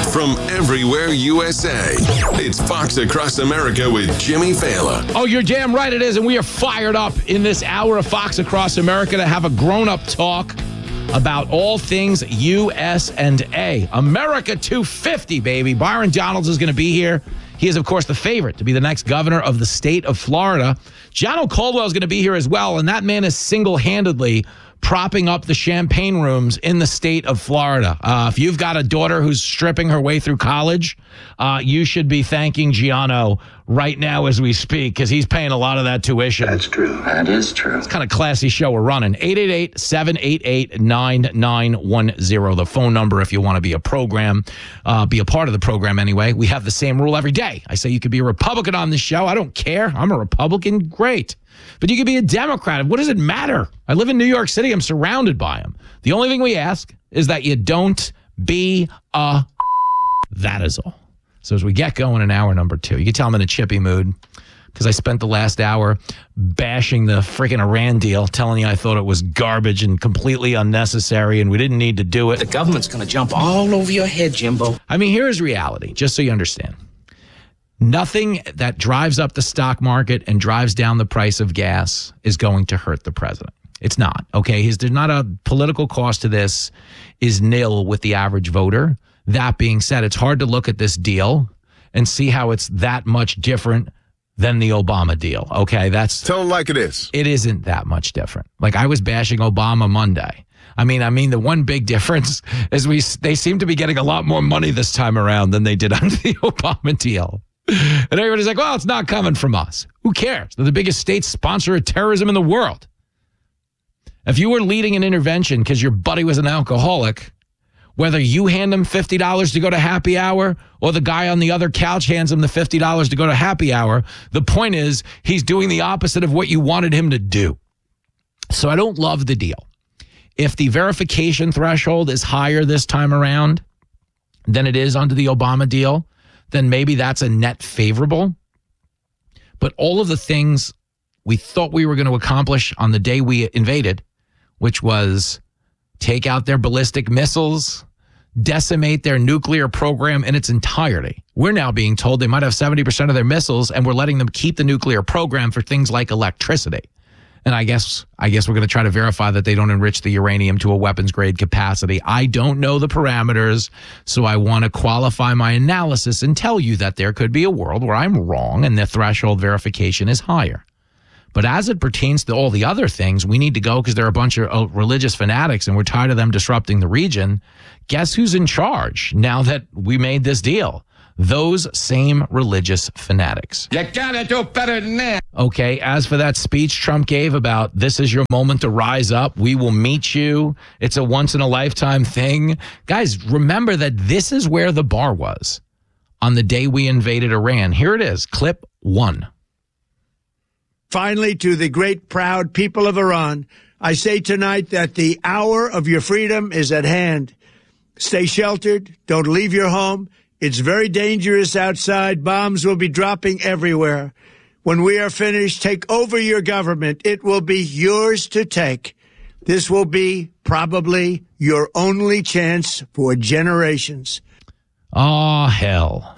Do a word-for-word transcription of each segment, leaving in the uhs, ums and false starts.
from everywhere U S A. It's Fox Across America with Jimmy Fallon. Oh, you're damn right it is, and we are fired up in this hour of Fox Across America to have a grown-up talk about all things U S and A. America two fifty, baby. Byron Donalds is going to be here. He is, of course, the favorite to be the next governor of the state of Florida. John O'Caldwell is going to be here as well, and that man is single-handedly propping up the champagne rooms in the state of Florida. Uh, if you've got a daughter who's stripping her way through college, uh, you should be thanking Giano right now as we speak, because he's paying a lot of that tuition. That's true. That is true. It's kind of classy show we're running. eight eight eight, seven eight eight, nine nine one zero, the phone number if you want to be a program, uh, be a part of the program anyway. We have the same rule every day. I say you could be a Republican on this show. I don't care. I'm a Republican. Great. But you could be a Democrat. What does it matter? I live in New York City. I'm surrounded by them. The only thing we ask is that you don't be a... That is all. So as we get going in hour number two, you can tell I'm in a chippy mood because I spent the last hour bashing the freaking Iran deal, telling you I thought it was garbage and completely unnecessary and we didn't need to do it. The government's going to jump all over your head, Jimbo. I mean, here is reality, just so you understand. Nothing that drives up the stock market and drives down the price of gas is going to hurt the president. It's not, okay? His, there's not a political cost to this is nil with the average voter. That being said, it's hard to look at this deal and see how it's that much different than the Obama deal, okay? That's Tell them like it is. It isn't that much different. Like, I was bashing Obama Monday. I mean, I mean, the one big difference is we they seem to be getting a lot more money this time around than they did under the Obama deal. And everybody's like, well, it's not coming from us. Who cares? They're the biggest state sponsor of terrorism in the world. If you were leading an intervention because your buddy was an alcoholic, whether you hand him fifty dollars to go to happy hour or the guy on the other couch hands him the fifty dollars to go to happy hour, the point is he's doing the opposite of what you wanted him to do. So I don't love the deal. If the verification threshold is higher this time around than it is under the Obama deal, then maybe that's a net favorable. But all of the things we thought we were going to accomplish on the day we invaded, which was take out their ballistic missiles, decimate their nuclear program in its entirety. We're now being told they might have seventy percent of their missiles, and we're letting them keep the nuclear program for things like electricity. And I guess I guess we're going to try to verify that they don't enrich the uranium to a weapons grade capacity. I don't know the parameters, so I want to qualify my analysis and tell you that there could be a world where I'm wrong and the threshold verification is higher. But as it pertains to all the other things, we need to go because there are a bunch of uh, religious fanatics and we're tired of them disrupting the region. Guess who's in charge now that we made this deal? Those same religious fanatics. You gotta do better than that. Okay, as for that speech Trump gave about this is your moment to rise up, we will meet you, it's a once-in-a-lifetime thing. Guys, remember that this is where the bar was on the day we invaded Iran. Here it is, clip one. Finally, to the great, proud people of Iran, I say tonight that the hour of your freedom is at hand. Stay sheltered. Don't leave your home. It's very dangerous outside. Bombs will be dropping everywhere. When we are finished, take over your government. It will be yours to take. This will be probably your only chance for generations. Oh, hell.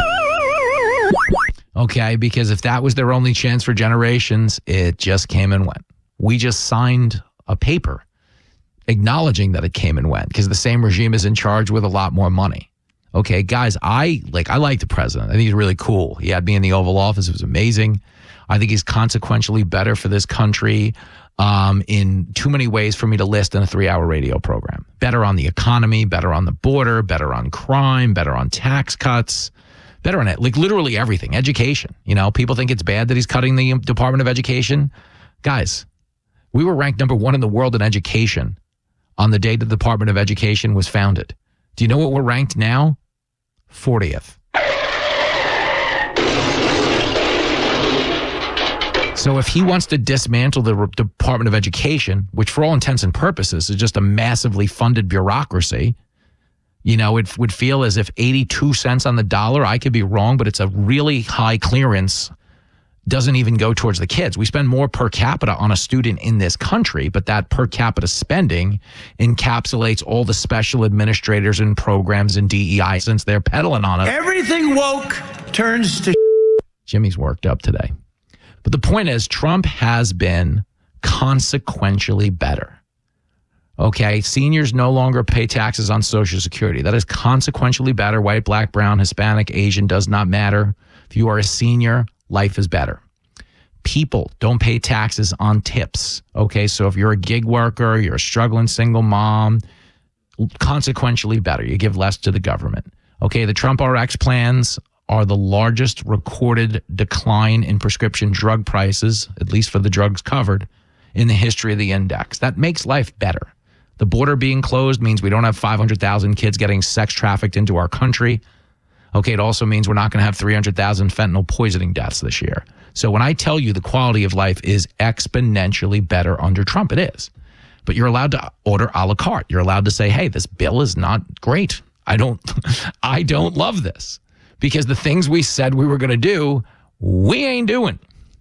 Okay, because if that was their only chance for generations, it just came and went. We just signed a paper acknowledging that it came and went because the same regime is in charge with a lot more money. Okay, guys, I like I like the president. I think he's really cool. He had me in the Oval Office. It was amazing. I think he's consequentially better for this country um, in too many ways for me to list in a three-hour radio program. Better on the economy, better on the border, better on crime, better on tax cuts, better on it, like literally everything. Education. You know, people think it's bad that he's cutting the Department of Education. Guys, we were ranked number one in the world in education on the day the Department of Education was founded. Do you know what we're ranked now? fortieth. So if he wants to dismantle the Re- Department of Education, which for all intents and purposes is just a massively funded bureaucracy, you know, it would feel as if eighty-two cents on the dollar, I could be wrong, but it's a really high clearance doesn't even go towards the kids. We spend more per capita on a student in this country, but that per capita spending encapsulates all the special administrators and programs and D E I since they're peddling on it. Everything woke turns to Jimmy's worked up today. But the point is, Trump has been consequentially better. Okay, seniors no longer pay taxes on Social Security. That is consequentially better. White, black, brown, Hispanic, Asian, does not matter. If you are a senior, life is better. People don't pay taxes on tips. Okay, so if you're a gig worker, you're a struggling single mom, consequentially better. You give less to the government. Okay, the Trump R X plans are the largest recorded decline in prescription drug prices, at least for the drugs covered, in the history of the index. That makes life better. The border being closed means we don't have five hundred thousand kids getting sex trafficked into our country. Okay, it also means we're not going to have three hundred thousand fentanyl poisoning deaths this year. So when I tell you the quality of life is exponentially better under Trump, it is. But you're allowed to order a la carte. You're allowed to say, hey, this bill is not great. I don't, I don't love this. Because the things we said we were going to do, we ain't doing.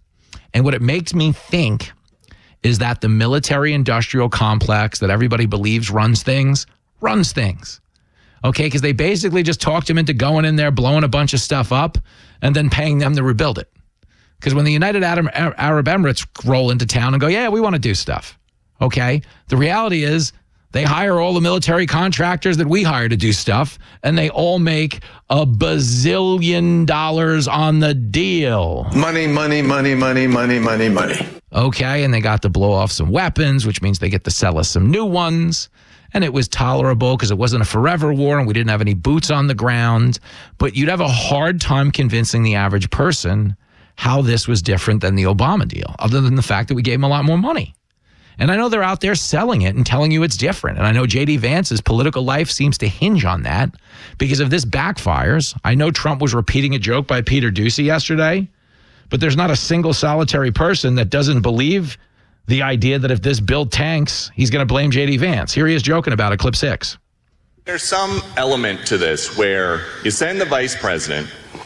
And what it makes me think is that the military-industrial complex that everybody believes runs things, runs things. Okay, because they basically just talked him into going in there, blowing a bunch of stuff up, and then paying them to rebuild it. Because when the United Arab Emirates roll into town and go, yeah, we want to do stuff. Okay, the reality is they hire all the military contractors that we hire to do stuff, and they all make a bazillion dollars on the deal. Money, money, money, money, money, money, money. Okay, and they got to blow off some weapons, which means they get to sell us some new ones. And it was tolerable because it wasn't a forever war and we didn't have any boots on the ground. But you'd have a hard time convincing the average person how this was different than the Obama deal, other than the fact that we gave them a lot more money. And I know they're out there selling it and telling you it's different. And I know J D Vance's political life seems to hinge on that because if this backfires, I know Trump was repeating a joke by Peter Doocy yesterday, but there's not a single solitary person that doesn't believe the idea that if this bill tanks, he's going to blame J D Vance. Here he is joking about it, clip six. There's some element to this where you send the vice president.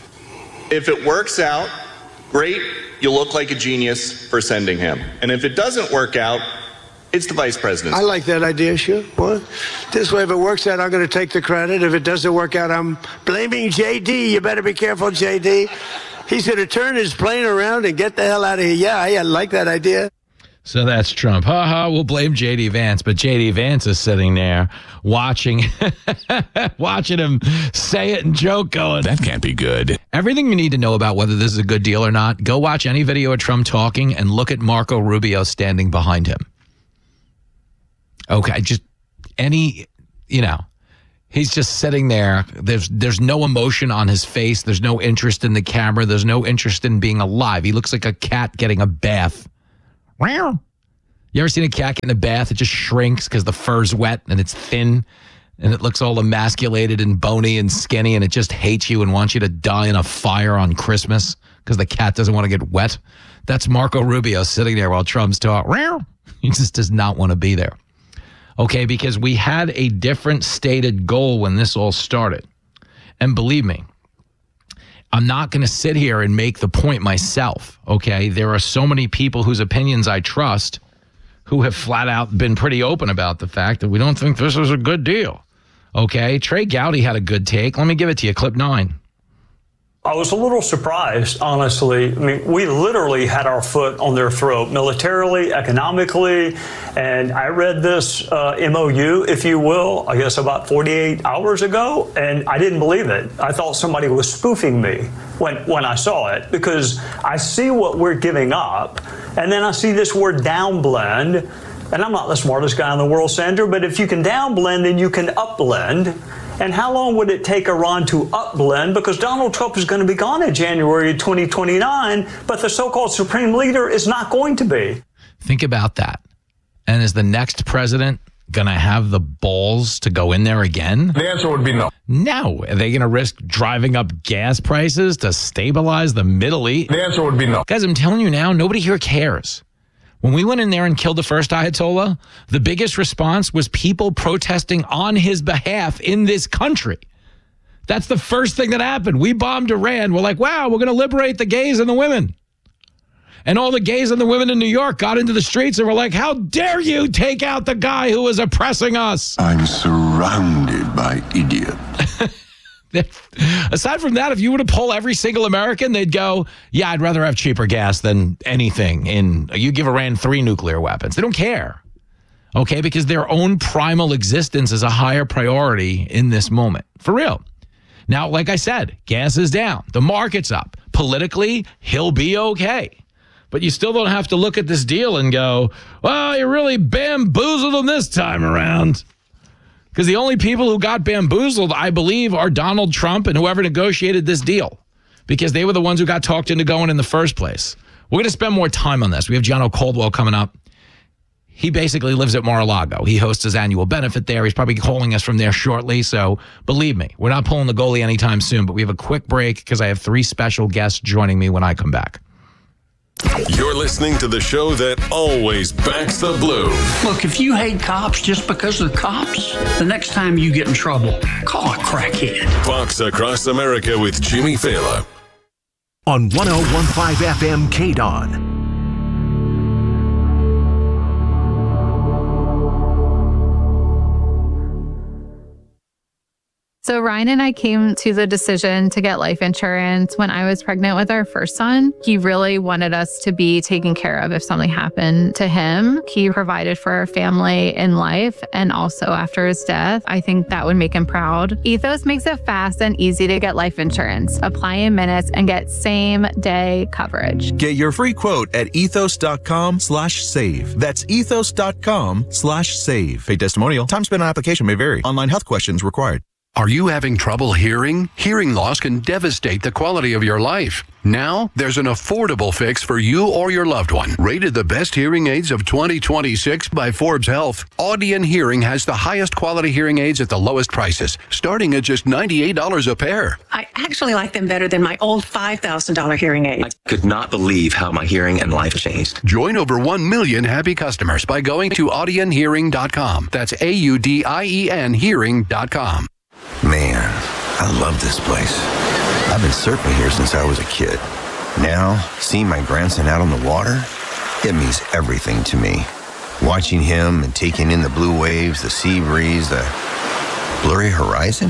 If it works out, great, you look like a genius for sending him. And if it doesn't work out, it's the vice president. I like that idea, sure. What? This way, if it works out, I'm going to take the credit. If it doesn't work out, I'm blaming J D. You better be careful, J D. He's going to turn his plane around and get the hell out of here. Yeah, I like that idea. So that's Trump. Ha ha, we'll blame J D Vance. But J D Vance is sitting there watching, watching him say it and joke going, That can't be good. Everything you need to know about whether this is a good deal or not, go watch any video of Trump talking and look at Marco Rubio standing behind him. Okay, just any, you know, he's just sitting there. There's there's no emotion on his face. There's no interest in the camera. There's no interest in being alive. He looks like a cat getting a bath. You ever seen a cat get in a bath? It just shrinks because the fur's wet and it's thin and it looks all emasculated and bony and skinny and it just hates you and wants you to die in a fire on Christmas because the cat doesn't want to get wet. That's Marco Rubio sitting there while Trump's talking. He just does not want to be there. Okay, because we had a different stated goal when this all started. And believe me, I'm not going to sit here and make the point myself, okay? There are so many people whose opinions I trust who have flat out been pretty open about the fact that we don't think this is a good deal, okay? Trey Gowdy had a good take. Let me give it to you, clip nine. I was a little surprised, honestly. I mean, we literally had our foot on their throat, militarily, economically, and I read this uh, M O U, if you will, I guess about forty-eight hours ago, and I didn't believe it. I thought somebody was spoofing me when, when I saw it, because I see what we're giving up, and then I see this word downblend, and I'm not the smartest guy in the world, Sandra, but if you can downblend, then you can upblend. And how long would it take Iran to upblend? Because Donald Trump is going to be gone in January twenty twenty-nine, but the so-called supreme leader is not going to be. Think about that. And is the next president going to have the balls to go in there again? The answer would be no. No. Are they going to risk driving up gas prices to stabilize the Middle East? The answer would be no. Guys, I'm telling you now, nobody here cares. When we went in there and killed the first Ayatollah, the biggest response was people protesting on his behalf in this country. That's the first thing that happened. We bombed Iran. We're like, wow, we're going to liberate the gays and the women. And all the gays and the women in New York got into the streets and were like, how dare you take out the guy who was oppressing us? I'm surrounded by idiots. Aside from that, if you were to poll every single American, they'd go, yeah, I'd rather have cheaper gas than anything. In you give Iran three nuclear weapons. They don't care. Okay, because their own primal existence is a higher priority in this moment. For real. Now, like I said, gas is down. The market's up. Politically, he'll be okay. But you still don't have to look at this deal and go, well, you really bamboozled them this time around. Because the only people who got bamboozled, I believe, are Donald Trump and whoever negotiated this deal. Because they were the ones who got talked into going in the first place. We're going to spend more time on this. We have John Caldwell coming up. He basically lives at Mar-a-Lago. He hosts his annual benefit there. He's probably calling us from there shortly. So believe me, we're not pulling the goalie anytime soon. But we have a quick break because I have three special guests joining me when I come back. You're listening to the show that always backs the blue. Look, if you hate cops just because of the cops, the next time you get in trouble, call a crackhead. Fox Across America with Jimmy Fallon. On one oh one point five F M K-Don. So Ryan and I came to the decision to get life insurance when I was pregnant with our first son. He really wanted us to be taken care of if something happened to him. He provided for our family in life and also after his death. I think that would make him proud. Ethos makes it fast and easy to get life insurance. Apply in minutes and get same day coverage. Get your free quote at ethos.com slash save. That's ethos.com slash save. Paid testimonial. Time spent on application may vary. Online health questions required. Are you having trouble hearing? Hearing loss can devastate the quality of your life. Now, there's an affordable fix for you or your loved one. Rated the best hearing aids of twenty twenty-six by Forbes Health, Audion Hearing has the highest quality hearing aids at the lowest prices, starting at just ninety-eight dollars a pair. I actually like them better than my old five thousand dollars hearing aids. I could not believe how my hearing and life changed. Join over one million happy customers by going to audion hearing dot com. That's A U D I E N hearing dot com. Man, I love this place. I've been surfing here since I was a kid. Now, seeing my grandson out on the water, it means everything to me. Watching him and taking in the blue waves, the sea breeze, the blurry horizon.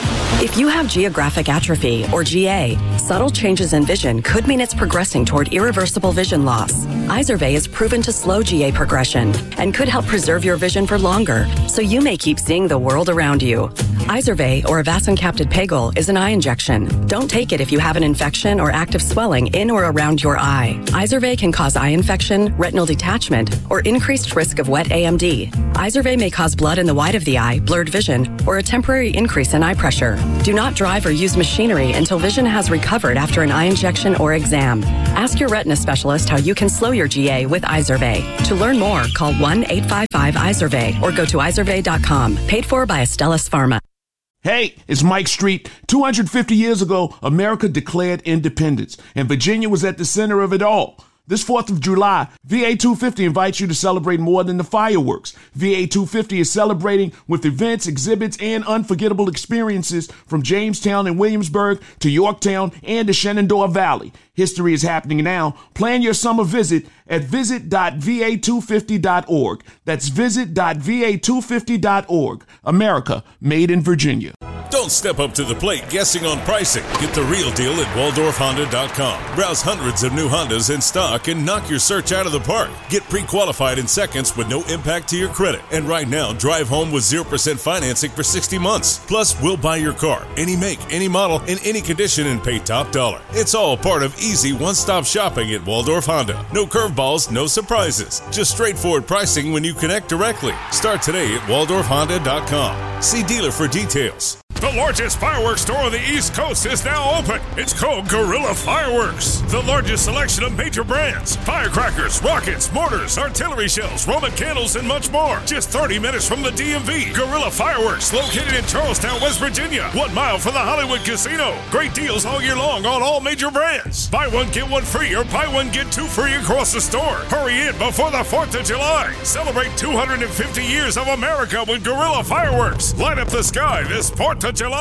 If you have geographic atrophy, or G A, subtle changes in vision could mean it's progressing toward irreversible vision loss. Izervay is proven to slow G A progression and could help preserve your vision for longer, so you may keep seeing the world around you. Izervay, or avacincaptad pegol, is an eye injection. Don't take it if you have an infection or active swelling in or around your eye. Izervay can cause eye infection, retinal detachment, or increased risk of wet A M D. Izervay may cause blood in the white of the eye, blurred vision, or a temporary increase in eye pressure. Do not drive or use machinery until vision has recovered after an eye injection or exam. Ask your retina specialist how you can slow your G A with Izervay. To learn more, call one eight five five Izervay or go to izervay dot com. Paid for by Astellas Pharma. Hey, it's Mike Street. two hundred fifty years ago, America declared independence, and Virginia was at the center of it all. This fourth of July, V A two fifty invites you to celebrate more than the fireworks. V A two fifty is celebrating with events, exhibits, and unforgettable experiences from Jamestown and Williamsburg to Yorktown and the Shenandoah Valley. History is happening now. Plan your summer visit at visit dot v a two fifty dot org. That's visit dot v a two fifty dot org. America, made in Virginia. Don't step up to the plate guessing on pricing. Get the real deal at waldorf honda dot com. Browse hundreds of new Hondas in stock and knock your search out of the park. Get pre-qualified in seconds with no impact to your credit. And right now, drive home with zero percent financing for sixty months. Plus, we'll buy your car, any make, any model, in any condition, and pay top dollar. It's all part of easy one-stop shopping at Waldorf Honda. No curveballs, no surprises. Just straightforward pricing when you connect directly. Start today at waldorf honda dot com. See dealer for details. The largest fireworks store on the East Coast is now open. It's called Guerrilla Fireworks. The largest selection of major brands, firecrackers, rockets, mortars, artillery shells, Roman candles, and much more. Just thirty minutes from the D M V. Guerrilla Fireworks, located in Charlestown, West Virginia. One mile from the Hollywood Casino. Great deals all year long on all major brands. Buy one, get one free, or buy one, get two free across the store. Hurry in before the fourth of July. Celebrate two hundred fifty years of America with Guerrilla Fireworks. Light up the sky this fourth of July.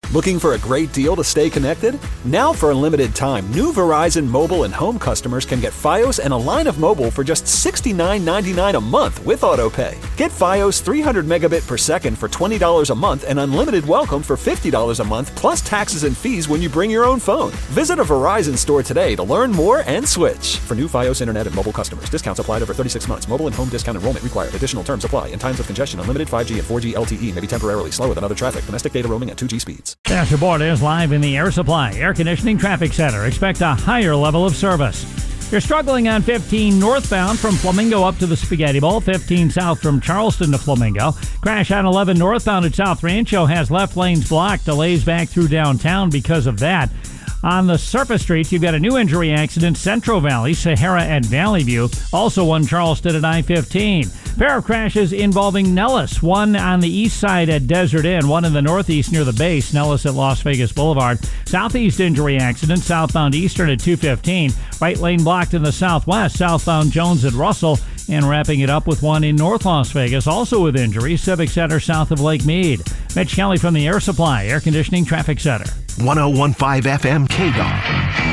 Looking for a great deal to stay connected? Now for a limited time, new Verizon mobile and home customers can get Fios and a line of mobile for just sixty-nine ninety-nine a month with AutoPay. Get Fios three hundred megabit per second for twenty dollars a month and unlimited welcome for fifty dollars a month plus taxes and fees when you bring your own phone. Visit a Verizon store today to learn more and switch. For new Fios internet and mobile customers, discounts applied over thirty-six months. Mobile and home discount enrollment required. Additional terms apply. In times of congestion, unlimited five G and four G L T E may be temporarily slower than other traffic. Domestic data roaming at two G speeds. Dashboard is live in the Air Supply Air Conditioning Traffic Center. Expect a higher level of service. You're struggling on fifteen northbound from Flamingo up to the Spaghetti Bowl, fifteen south from Charleston to Flamingo. Crash on eleven northbound at South Rancho has left lanes blocked. Delays back through downtown because of that. On the surface streets, you've got a new injury accident, Central Valley, Sahara at Valley View. Also one Charleston at I fifteen. Pair of crashes involving Nellis. One on the east side at Desert Inn, one in the northeast near the base, Nellis at Las Vegas Boulevard. Southeast injury accident, southbound Eastern at two fifteen. Right lane blocked in the southwest, southbound Jones at Russell. And wrapping it up with one in North Las Vegas, also with injuries, Civic Center south of Lake Mead. Mitch Kelly from the Air Supply Air Conditioning Traffic Center. one oh one point five F M K D O R.